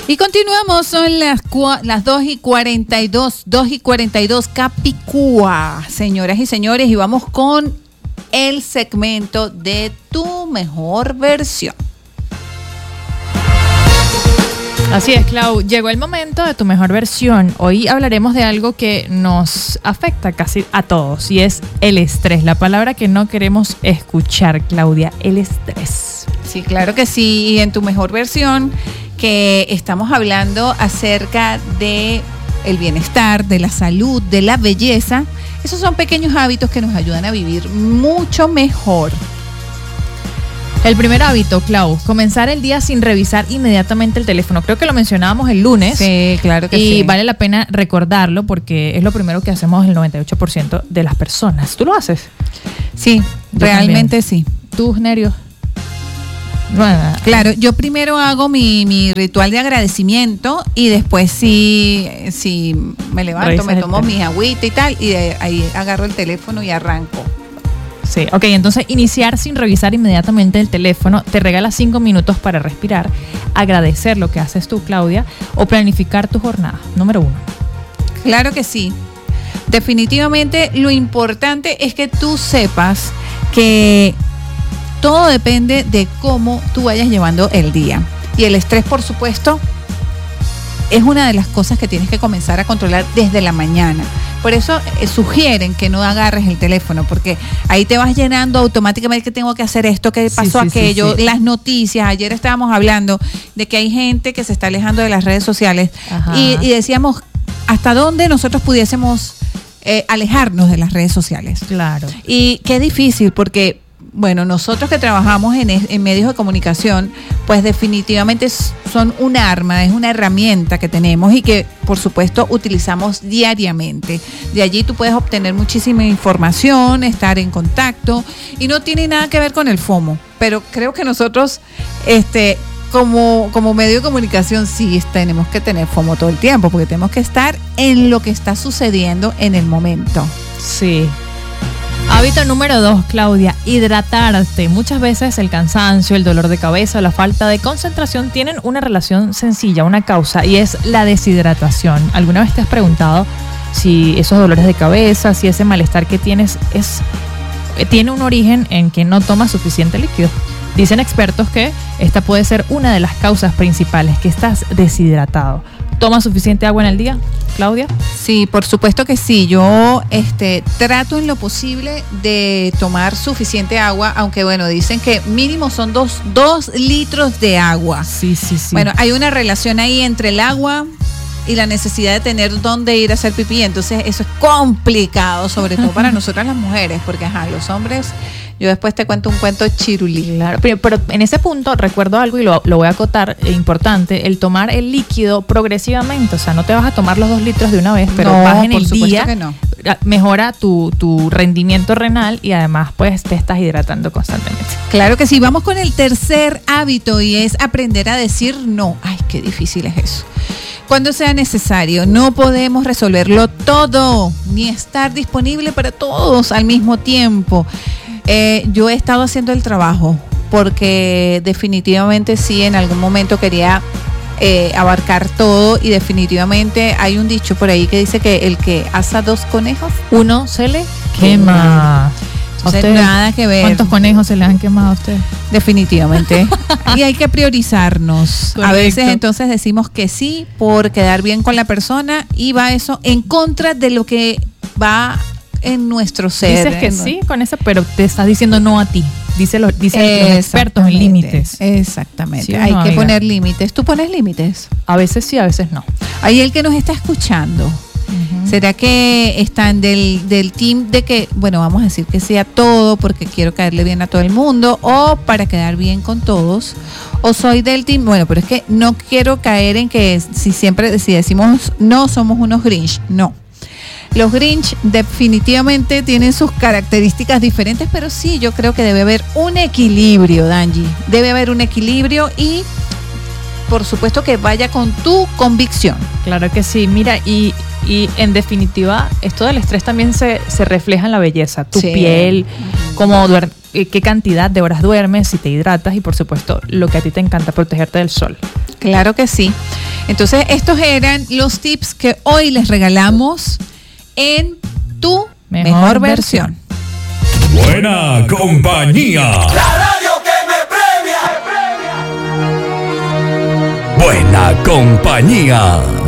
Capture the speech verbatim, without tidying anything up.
Y continuamos, son las, las dos y cuarenta y dos, dos y cuarenta y dos, Capicúa, señoras y señores, y vamos con el segmento de tu mejor versión. Así es, Clau, llegó el momento de tu mejor versión. Hoy hablaremos de algo que nos afecta casi a todos y es el estrés, la palabra que no queremos escuchar, Claudia, el estrés. Sí, claro que sí, y en tu mejor versión que estamos hablando acerca de el bienestar, de la salud, de la belleza. Esos son pequeños hábitos que nos ayudan a vivir mucho mejor. El primer hábito, Clau, comenzar el día sin revisar inmediatamente el teléfono. Creo que lo mencionábamos el lunes. Sí, claro que y sí. Y vale la pena recordarlo porque es lo primero que hacemos el noventa y ocho por ciento de las personas. ¿Tú lo haces? Sí, Yo realmente también. sí. ¿Tú, Nerio? Bueno, claro, yo primero hago mi, mi ritual de agradecimiento y después sí, sí me levanto, Revisas me tomo el mi agüita y tal, y de ahí agarro el teléfono y arranco. Sí, ok, entonces iniciar sin revisar inmediatamente el teléfono, te regala cinco minutos para respirar, agradecer lo que haces tú, Claudia, o planificar tu jornada, número uno. Claro que sí. Definitivamente lo importante es que tú sepas que todo depende de cómo tú vayas llevando el día. Y el estrés, por supuesto, es una de las cosas que tienes que comenzar a controlar desde la mañana. Por eso eh, sugieren que no agarres el teléfono, porque ahí te vas llenando automáticamente que tengo que hacer esto, que pasó sí, sí, aquello, sí, sí. las noticias. Ayer estábamos hablando de que hay gente que se está alejando de las redes sociales y, y decíamos hasta dónde nosotros pudiésemos eh, alejarnos de las redes sociales. Claro. Y qué difícil, porque bueno, nosotros que trabajamos en, en medios de comunicación, pues definitivamente son un arma, es una herramienta que tenemos y que, por supuesto, utilizamos diariamente. De allí tú puedes obtener muchísima información, estar en contacto y no tiene nada que ver con el FOMO. Pero creo que nosotros, este, como, como medio de comunicación, sí tenemos que tener FOMO todo el tiempo, porque tenemos que estar en lo que está sucediendo en el momento. Sí. Hábito número dos, Claudia, hidratarte. Muchas veces el cansancio, el dolor de cabeza o la falta de concentración tienen una relación sencilla, una causa, y es la deshidratación. ¿Alguna vez te has preguntado si esos dolores de cabeza, si ese malestar que tienes es tiene un origen en que no tomas suficiente líquido? Dicen expertos que esta puede ser una de las causas principales, que estás deshidratado. ¿Tomas suficiente agua en el día, Claudia? Sí, por supuesto que sí. Yo este, trato en lo posible de tomar suficiente agua, aunque bueno, dicen que mínimo son dos, dos litros de agua. Sí, sí, sí. Bueno, hay una relación ahí entre el agua y la necesidad de tener dónde ir a hacer pipí. Entonces eso es complicado, sobre todo para nosotras las mujeres, porque ajá, los hombres... Yo después te cuento un cuento chirulí. Claro, pero, pero en ese punto recuerdo algo y lo, lo voy a acotar, eh, importante, el tomar el líquido progresivamente. O sea, no te vas a tomar los dos litros de una vez, pero no, vas en por el supuesto día, que no. mejora tu, tu rendimiento renal y además pues te estás hidratando constantemente. Claro que sí. Vamos con el tercer hábito y es aprender a decir no. Ay, qué difícil es eso. Cuando sea necesario, no podemos resolverlo todo, ni estar disponible para todos al mismo tiempo. Eh, yo he estado haciendo el trabajo porque definitivamente sí, en algún momento quería eh, abarcar todo y definitivamente hay un dicho por ahí que dice que el que asa dos conejos, uno se le quema. Entonces, nada que ver. ¿Cuántos conejos se le han quemado a usted? Definitivamente. Y hay que priorizarnos. Correcto. A veces entonces decimos que sí por quedar bien con la persona y va eso en contra de lo que va en nuestro ser. Dices que en... sí con eso, pero te estás diciendo no a ti. Dice lo, dicen los expertos en límites. Exactamente. ¿Sí o hay no, que amiga? poner límites. ¿Tú pones límites? A veces sí, a veces no. Ahí el que nos está escuchando, uh-huh. ¿será que están del, del team de que, bueno, vamos a decir que sea todo porque quiero caerle bien a todo el mundo o para quedar bien con todos? ¿O soy del team, bueno, pero es que no quiero caer en que si siempre si decimos no somos unos Grinch? No. Los Grinch definitivamente tienen sus características diferentes, pero sí, yo creo que debe haber un equilibrio, Danji. Debe haber un equilibrio y, por supuesto, que vaya con tu convicción. Claro que sí. Mira, y, y en definitiva, esto del estrés también se, se refleja en la belleza. Tu sí. piel, cómo duer- qué cantidad de horas duermes, si te hidratas y, por supuesto, lo que a ti te encanta, protegerte del sol. Claro que sí. Entonces, estos eran los tips que hoy les regalamos en tu mejor, mejor versión. Buena compañía. La radio que me premia. Buena compañía.